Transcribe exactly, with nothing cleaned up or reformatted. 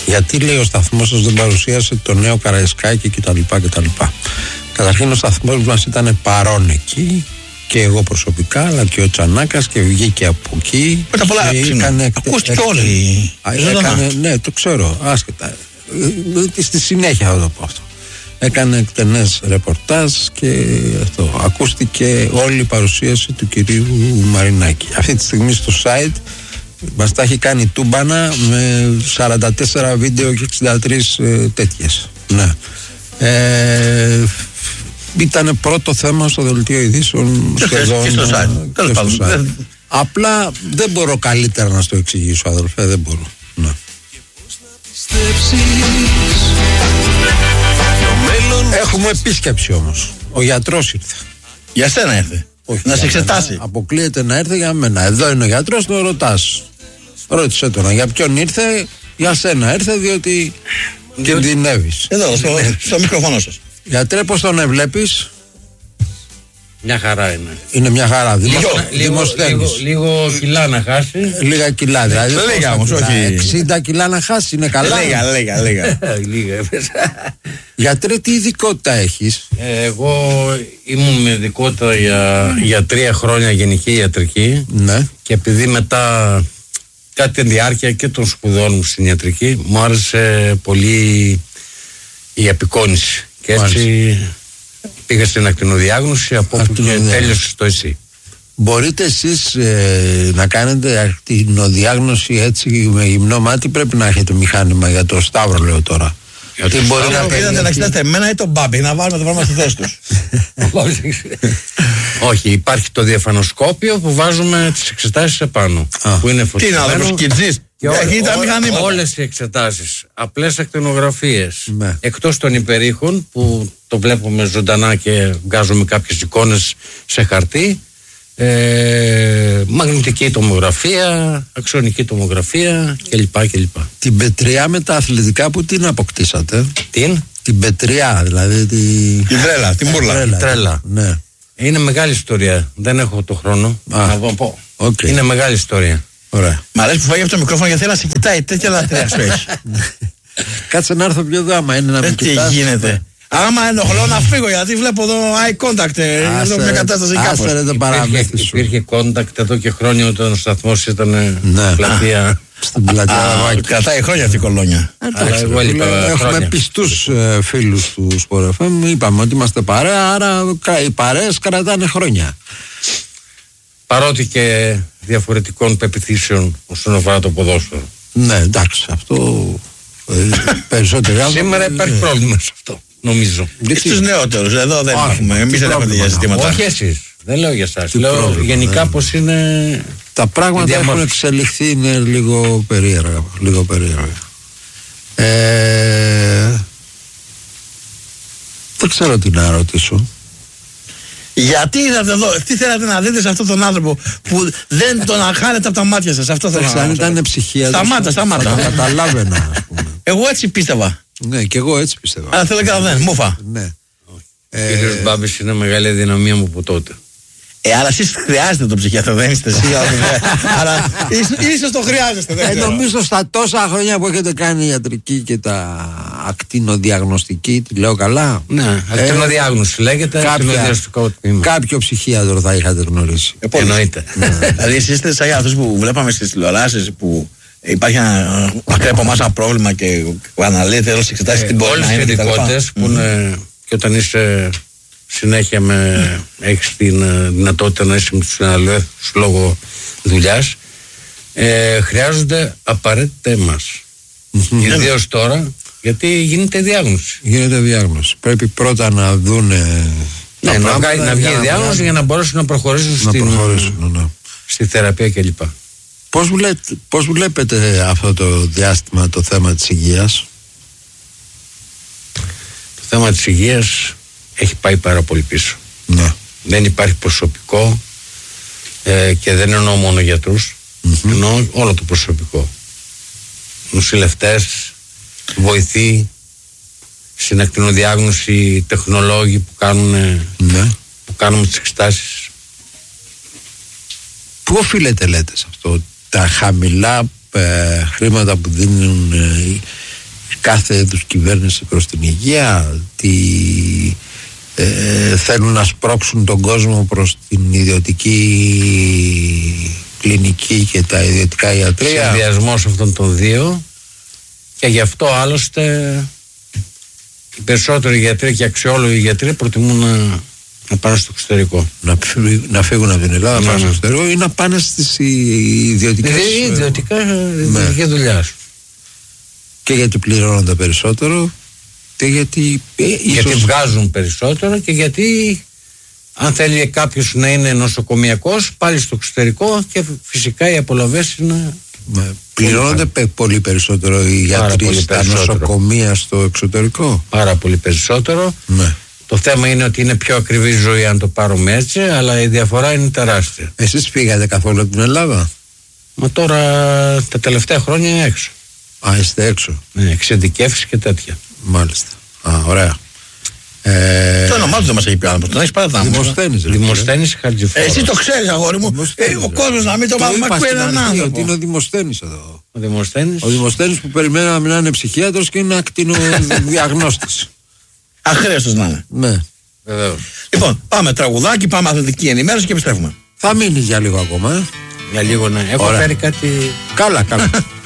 Γιατί λέει ο σταθμός σας δεν παρουσίασε το νέο Καραϊσκάκη κτλ. κτλ. Καταρχήν ο σταθμός μας ήταν παρόν εκεί και εγώ προσωπικά, αλλά και ο Τσανάκας, και βγήκε από εκεί. Πρώτα απ' όλα, ακούστηκε όλοι. Ναι, το ξέρω, άσχετα. Στη συνέχεια θα το πω αυτό. Έκανε εκτενές ρεπορτάζ και αυτό. Ακούστηκε όλη η παρουσίαση του κυρίου Μαρινάκη. Αυτή τη στιγμή στο site μας τα έχει κάνει τούμπανα με σαράντα τέσσερα βίντεο και εξήντα τρεις ε, τέτοιες. Ναι. Ε, ήταν πρώτο θέμα στο δελτίο ειδήσεων σχεδόν και στο site. Και στο site. Απλά δεν μπορώ καλύτερα να στο εξηγήσω, αδελφέ, δεν μπορώ. Ναι. Έχουμε επίσκεψη όμως. Ο γιατρός ήρθε. Για σένα ήρθε? Όχι, να σε εξετάσει. Μένα. Αποκλείεται να έρθει για μένα. Εδώ είναι ο γιατρός, τον ρωτάς. Ρώτησε τώρα για ποιον ήρθε. Για σένα ήρθε, διότι κινδυνεύεις. Εδώ, στο, στο μικρόφωνο σας. Γιατρέ, πώς τον βλέπεις? Μια χαρά είναι. Είναι μια χαρά. Λίγο, λίγο, λίγο, λίγο κιλά να χάσει. Λίγα κιλά, δηλαδή. Λίγα όμως, όχι. εξήντα κιλά να χάσει, είναι καλά. Λίγα, λίγα, λίγα. Λίγα. Γιατρέ, τι ειδικότητα έχεις? Εγώ ήμουν με ειδικότητα για, για τρία χρόνια γενική ιατρική. Ναι. Και επειδή μετά κάτι τη διάρκεια και των σπουδών μου στην ιατρική μου άρεσε πολύ η απεικόνηση. Και έτσι Μάλιστα. πήγα στην ακτινοδιάγνωση, από όπου και τέλειωσε το ΕΣΥ. Μπορείτε εσείς ε, να κάνετε ακτινοδιάγνωση έτσι με γυμνό μάτι? Πρέπει να έχετε μηχάνημα για το Σταύρο, λέω τώρα. Τι μπορεί να κάνετε, να εξετάσετε εμένα ή τον Μπάμπη, να βάλουμε το πράγμα στη θέση τους? Όχι, υπάρχει το διαφανοσκόπιο που βάζουμε τις εξετάσεις επάνω. Που είναι τι είναι άλλο, σκιτζής? Όλες οι εξετάσεις, απλές ακτινογραφίες, ναι. Εκτός των υπερήχων που το βλέπουμε ζωντανά και βγάζουμε κάποιες εικόνες σε χαρτί, ε, μαγνητική τομογραφία, αξονική τομογραφία κλπ. κλπ. Την πετριά με τα αθλητικά που την αποκτήσατε? Την? Την πετριά, δηλαδή τη... την τρέλα, την μπουρλα. Την τρέλα. Ναι. Είναι μεγάλη ιστορία. Δεν έχω το χρόνο Α, να πω. Okay. Είναι μεγάλη ιστορία. Ωραία. Μ' αρέσει που φάγει από το μικρόφωνο γιατί θέλει να σε κοιτάει. Τέτοια λατρεία σου έχει. Κάτσε να έρθω πιο εδώ, άμα είναι να με κοιτάς. Τι γίνεται? Άμα ενοχλώ να φύγω, γιατί βλέπω εδώ eye contact. Εδώ μια κατάσταση κάπως. Άσε το παραμύθι σου. Υπήρχε contact εδώ και χρόνια όταν ο σταθμός ήταν πλατεία. Στην πλατεία Λαβάκη. Κρατάει χρόνια αυτή η κολόνια. Έχουμε πιστούς φίλους του Sport εφ εμ. Είπαμε ότι είμαστε παρέα, άρα οι παρέες κρατάνε χρόνια. Παρότι και διαφορετικών πεποιθήσεων όσον αφορά το ποδόσφαιρο. Ναι, εντάξει, αυτό περισσότερο. Σήμερα υπάρχει πρόβλημα σε αυτό, νομίζω. Στους νεότερους, εδώ δεν έχουμε. Εμείς δεν έχουμε τέτοια ζητήματα. Όχι εσείς, δεν λέω για εσάς. Λέω γενικά πως είναι. Τα πράγματα έχουν εξελιχθεί, είναι λίγο περίεργα. Λίγο περίεργα. Ε, δεν ξέρω τι να ρωτήσω. Γιατί είδατε εδώ, τι θέλατε να δείτε σε αυτόν τον άνθρωπο που δεν τον αχάνετε από τα μάτια σας? Αυτό θέλω να ρωτήσω. Αν ήταν ψυχία, σταμάτα, σταμάτα. Θα καταλάβαινα. Εγώ έτσι πίστευα. Ναι, και εγώ έτσι πίστευα. Αλλά θέλω και δεν, μούφα. Ναι. Ο κύριος Μπάμπης είναι μεγάλη δυναμία μου από τότε. Ε, αλλά εσείς χρειάζεται το ψυχιατρό, δεν είστε εσύ. Αλλά ίσως το χρειάζεστε. Ε, νομίζω στα τόσα χρόνια που έχετε κάνει ιατρική και τα ακτινοδιαγνωστική, τη λέω καλά. Ναι, ακτινοδιάγνωση λέγεται. Κάποιο ψυχίατρο θα είχατε γνωρίσει. Εννοείται. Δηλαδή εσείς είστε σαν αυτούς που βλέπαμε στις τηλεοράσεις που υπάρχει ένα ακραίο εμάς ένα πρόβλημα και αναλύεται όλες τις εξετάσεις την μπορεί να είναι. Όλες οι ειδικότητες που είναι και όταν είσαι συνέχεια με, έχεις την uh, δυνατότητα να είσαι με τους συναλλεύους λόγω δουλειάς, ε, χρειάζονται απαραίτητα εμάς. Mm-hmm. Ιδίως τώρα, γιατί γίνεται διάγνωση. Γίνεται διάγνωση. Πρέπει πρώτα να δούνε. Ναι, να, βγει, να βγει η διάγνωση για, για να μπορέσουν να προχωρήσουν, να στην, προχωρήσουν ναι. στη θεραπεία κλπ. Πώς, βλέπ, πώς βλέπετε αυτό το διάστημα το θέμα της υγείας? Το θέμα της υγείας έχει πάει πάρα πολύ πίσω. Ναι. Δεν υπάρχει προσωπικό ε, και δεν εννοώ μόνο γιατρούς, mm-hmm. εννοώ όλο το προσωπικό. Νοσηλευτές, βοηθοί, στην ακτινοδιάγνωση, τεχνολόγοι που κάνουν, ναι. που κάνουμε τις εξετάσεις. Πού οφείλεται λέτε σε αυτό? Τα χαμηλά ε, χρήματα που δίνουν ε, κάθε είδους κυβέρνηση προς την υγεία, ότι ε, θέλουν να σπρώξουν τον κόσμο προς την ιδιωτική κλινική και τα ιδιωτικά ιατρεία. Συνδυασμός αυτών των δύο, και γι' αυτό άλλωστε οι περισσότεροι γιατροί και αξιόλογοι γιατροί προτιμούν να, να πάνε στο εξωτερικό. Να, φύγουν, να φύγουν από την Ελλάδα, να πάνε στο εξωτερικό ή να πάνε στις ιδιωτικές. Ε, ιδιωτικά, ιδιωτική δουλειά σου. Και γιατί πληρώνονται περισσότερο και γιατί. Ε, γιατί ίσως... βγάζουν περισσότερο και γιατί. Αν θέλει κάποιος να είναι νοσοκομιακός, πάλι στο εξωτερικό, και φυσικά οι απολαβές είναι. Με, πληρώνονται πολύ, πολύ περισσότερο οι γιατροί στα νοσοκομεία στο εξωτερικό. Πάρα πολύ περισσότερο. Ναι. Το θέμα είναι ότι είναι πιο ακριβή ζωή αν το πάρουμε έτσι, αλλά η διαφορά είναι τεράστια. Εσείς πήγατε καθόλου από την Ελλάδα? Μα τώρα τα τελευταία χρόνια είναι έξω. Α, είστε έξω. Ναι, εξειδικεύσεις και τέτοια. Μάλιστα. Α, ωραία. Ε... Το όνομά του δεν μας έχει πει άνθρωπος, τον έχεις παρατάμει. Δημοσθένης. Δημοσθένης Χατζηφόρος. Εσύ το ξέρεις, αγόρι μου. Ε, ο κόσμος να μην το μάθει, μα ακούει έναν άνθρωπο. Ότι είναι ο Δημοσθένης εδώ. Ο Δημοσθένης. Ο Δημοσθένης που περιμέναμε να είναι ψυχίατρος και είναι ακτινοδιαγνώστης. Αχρέωστος να είναι. Ναι. Βεβαίως. Λοιπόν, πάμε τραγουδάκι, πάμε αθλητική ενημέρωση και επιστρέφουμε. Θα μείνεις για λίγο ακόμα, ε. Για λίγο, ναι. Έχω φέρει κάτι. Καλά, καλά.